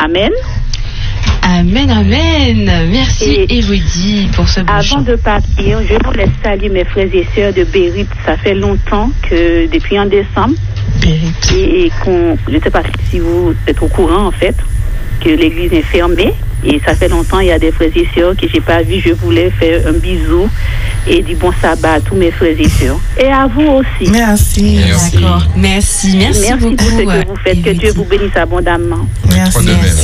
Amen. Amen, amen. Merci Elodie pour ce beau chant. Avant de partir, je voulais saluer mes frères et sœurs de Bérite. Ça fait longtemps que, depuis en décembre, et je ne sais pas si vous êtes au courant en fait, que l'église est fermée. Et ça fait longtemps, il y a des frères et sœurs que je n'ai pas vus. Je voulais faire un bisou et du bon sabbat à tous mes frères et sœurs. Et à vous aussi. Merci. D'accord. Merci beaucoup. Pour ce que vous faites. Que Dieu vous bénisse abondamment. Merci.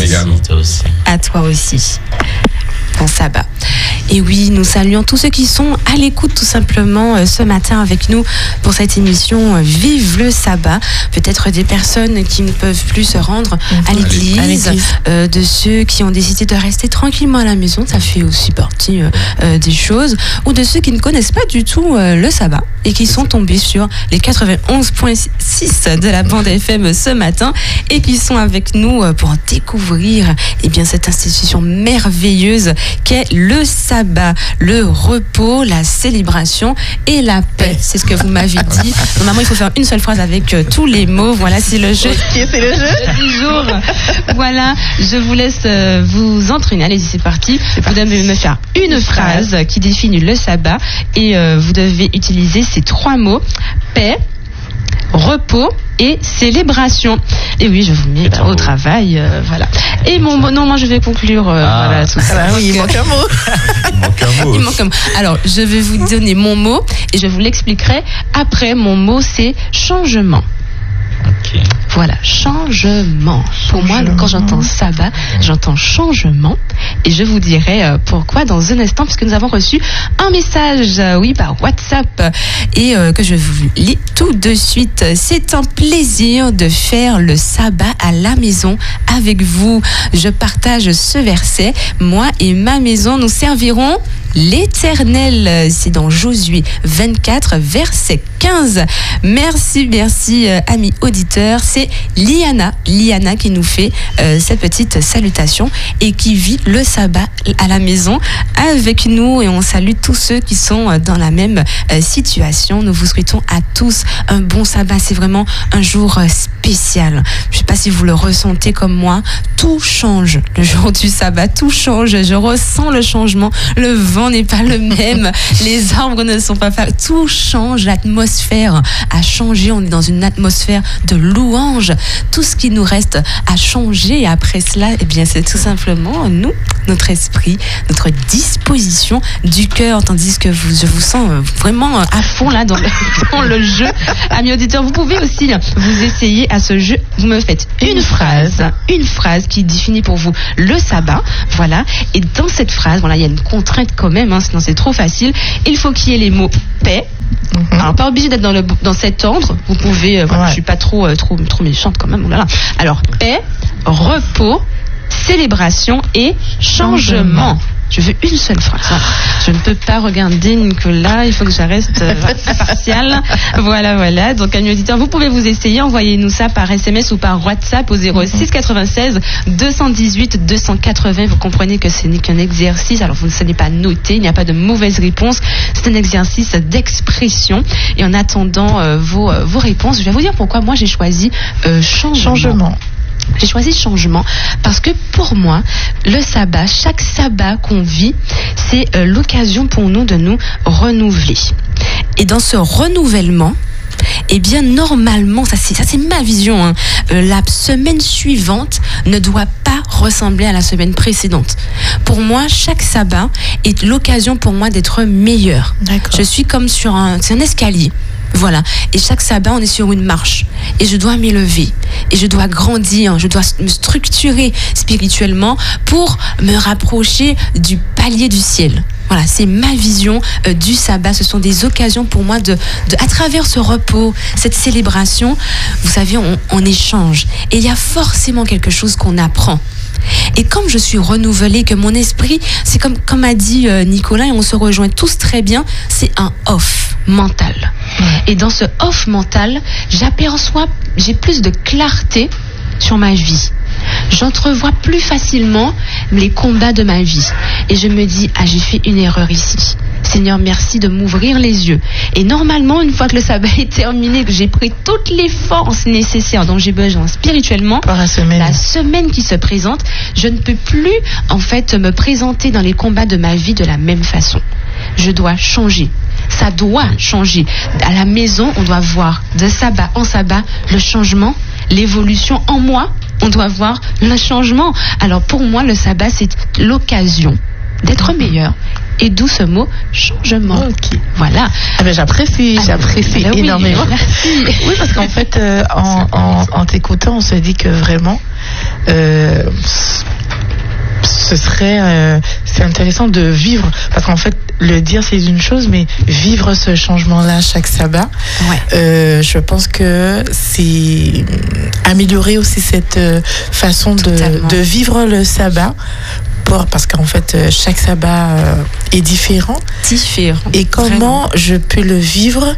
À toi aussi. Bon sabbat. Et oui, nous saluons tous ceux qui sont à l'écoute tout simplement ce matin avec nous pour cette émission Vive le sabbat. Peut-être des personnes qui ne peuvent plus se rendre à l'église, de ceux qui ont décidé de rester tranquillement à la maison, ça fait aussi partie des choses, ou de ceux qui ne connaissent pas du tout le sabbat et qui sont tombés sur les 91.6 de la bande FM ce matin et qui sont avec nous pour découvrir cette institution merveilleuse qu'est le sabbat, le repos, la célébration et la paix. C'est ce que vous m'avez dit. Normalement, il faut faire une seule phrase avec tous les mots. Voilà, c'est le jeu. Okay, c'est le jeu du jour. Voilà, je vous laisse vous entraîner. Allez-y, c'est parti. Vous devez me faire une phrase qui définit le sabbat et vous devez utiliser ces 3 mots: paix, repos et célébration. Et oui, je vous mets au travail, voilà. Et mon mot, non, moi je vais conclure. Voilà, tout ça. Oui, il manque un mot. Il manque un mot. Alors, je vais vous donner mon mot et je vous l'expliquerai après. Mon mot, c'est changement. Okay. Voilà, changement. Pour moi, quand j'entends sabbat, j'entends changement. Et je vous dirai pourquoi dans un instant, puisque nous avons reçu un message, par WhatsApp, et que je vous lis tout de suite. C'est un plaisir de faire le sabbat à la maison avec vous. Je partage ce verset. Moi et ma maison, nous servirons l'Éternel. C'est dans Josué 24, verset 15. Merci, amis auditeurs. C'est Liana qui nous fait cette petite salutation et qui vit le sabbat à la maison avec nous. Et on salue tous ceux qui sont dans la même situation. Nous vous souhaitons à tous un bon sabbat. C'est vraiment un jour spécial. Je ne sais pas si vous le ressentez comme moi. Tout change le jour du sabbat. Tout change. Je ressens le changement. Le vent n'est pas le même. Les arbres ne sont pas pareils. Tout change. L'atmosphère a changé. On est dans une atmosphère de louange. Tout ce qui nous reste à changer après cela, c'est tout simplement nous, notre esprit, notre disposition du cœur. Tandis que je vous sens vraiment à fond là dans le jeu. Amis auditeurs, vous pouvez aussi vous essayer à ce jeu. Vous me faites une phrase qui définit pour vous le sabbat. Voilà. Et dans cette phrase, il y a une contrainte quand même, sinon c'est trop facile. Il faut qu'il y ait les mots paix. Alors, pas obligé d'être dans cet ordre. Vous pouvez, je suis pas trop méchante quand même. Oulala. Alors, paix, repos, célébration et changement. Je veux une seule phrase. Je ne peux pas regarder Nicolas, il faut que je reste impartiale. Voilà. Donc, amis auditeurs, vous pouvez vous essayer. Envoyez-nous ça par SMS ou par WhatsApp au 06 96 218 280. Vous comprenez que ce n'est qu'un exercice. Alors, ce n'est pas noté, il n'y a pas de mauvaise réponse. C'est un exercice d'expression. Et en attendant vos réponses, je vais vous dire pourquoi moi j'ai choisi changement. J'ai choisi changement parce que pour moi, le sabbat, chaque sabbat qu'on vit, c'est l'occasion pour nous de nous renouveler. Et dans ce renouvellement, normalement, ça c'est ma vision, la semaine suivante ne doit pas ressembler à la semaine précédente. Pour moi, chaque sabbat est l'occasion pour moi d'être meilleur. D'accord. Je suis comme sur un escalier. Voilà. Et chaque sabbat, on est sur une marche. Et je dois m'élever. Et je dois grandir. Je dois me structurer spirituellement pour me rapprocher du palier du ciel. Voilà, c'est ma vision du sabbat. Ce sont des occasions pour moi à travers ce repos, cette célébration, vous savez, on échange. Et il y a forcément quelque chose qu'on apprend. Et comme je suis renouvelée, que mon esprit, c'est comme a dit Nicolas, et on se rejoint tous très bien, c'est un off mental. Ouais. Et dans ce off mental, j'ai plus de clarté sur ma vie. j'entrevois plus facilement les combats de ma vie. Et je me dis, j'ai fait une erreur ici. Seigneur, merci de m'ouvrir les yeux. Et normalement, une fois que le sabbat est terminé, que j'ai pris toutes les forces nécessaires dont j'ai besoin spirituellement, pour la semaine qui se présente, je ne peux plus, en fait, me présenter dans les combats de ma vie de la même façon. Je dois changer. Ça doit changer. À la maison, on doit voir de sabbat en sabbat le changement, l'évolution en moi. On doit voir le changement. Alors pour moi, le sabbat, c'est l'occasion d'être meilleur. Et d'où ce mot changement. Okay. Voilà. J'apprécie énormément. Oui, oui, parce qu'en fait, en t'écoutant, on se dit que vraiment, c'est intéressant de vivre, parce qu'en fait, le dire c'est une chose, mais vivre ce changement-là chaque sabbat, je pense que c'est améliorer aussi cette façon de vivre le sabbat. Parce qu'en fait, chaque sabbat est différent. Et comment je peux le vivre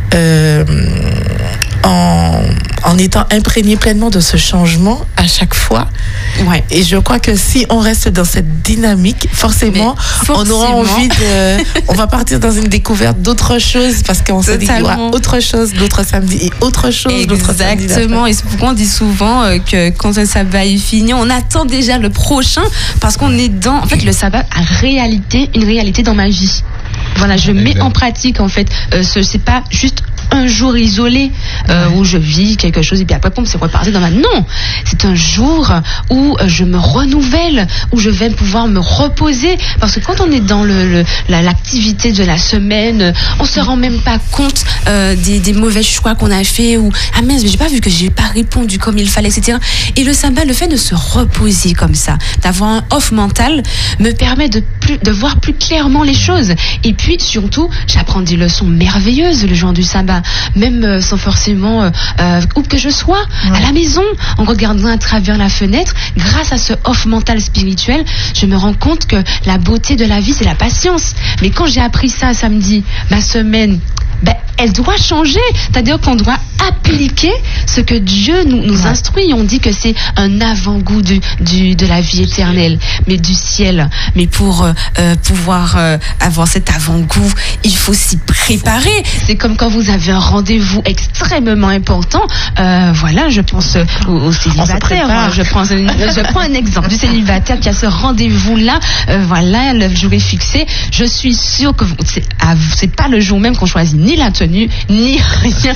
en étant imprégné pleinement de ce changement à chaque fois. Ouais. Et je crois que si on reste dans cette dynamique, forcément, on aura envie on va partir dans une découverte d'autres choses, parce qu'on se dit qu'il y aura autre chose d'autres samedis et autre chose d'autres samedis. Exactement. Et c'est pourquoi on dit souvent que quand un sabbat est fini, on attend déjà le prochain, parce qu'on est dans, en fait, le sabbat a une réalité dans ma vie. Voilà, je mets en pratique, en fait, c'est pas juste un jour isolé où je vis quelque chose et puis après, c'est reparti dans ma... Non, c'est un jour où je me renouvelle, où je vais pouvoir me reposer, parce que quand on est dans l'activité de la semaine, on se rend même pas compte des mauvais choix qu'on a fait, ou mince, mais j'ai pas vu que j'ai pas répondu comme il fallait, etc. Et le sabbat, le fait de se reposer comme ça, d'avoir un off mental, me permet de voir plus clairement les choses. Et puis surtout, j'apprends des leçons merveilleuses le jour du sabbat, même sans forcément où que je sois, à la maison, en regardant à travers la fenêtre. Grâce à ce off mental spirituel, je me rends compte que la beauté de la vie, c'est la patience. Mais quand j'ai appris ça samedi, ma semaine, elle doit changer. C'est-à-dire qu'on doit appliquer ce que Dieu nous instruit. On dit que c'est un avant-goût de la vie éternelle, mais du ciel. Mais pour pouvoir avoir cet avant-goût, il faut s'y préparer. C'est comme quand vous avez un rendez-vous extrêmement important. Voilà, je pense au célibataire. Je prends un exemple du célibataire qui a ce rendez-vous-là. Voilà, le jour est fixé. Je suis sûre que c'est pas le jour même qu'on choisit ni la tenue, ni rien.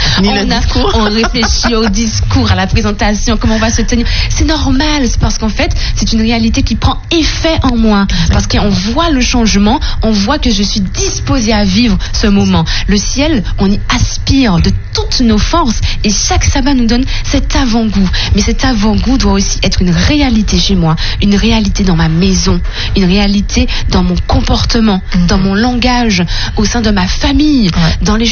On réfléchit au discours, à la présentation, comment on va se tenir. C'est normal, c'est parce qu'en fait, c'est une réalité qui prend effet en moi. Parce qu'on voit le changement, on voit que je suis disposée à vivre ce moment. Le ciel, on y aspire de toutes nos forces, et chaque sabbat nous donne cet avant-goût. Mais cet avant-goût doit aussi être une réalité chez moi, une réalité dans ma maison, une réalité dans mon comportement, dans mon langage, au sein de ma famille, dans